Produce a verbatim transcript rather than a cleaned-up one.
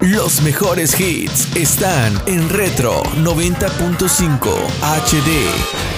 Los mejores hits están en Retro noventa punto cinco H D.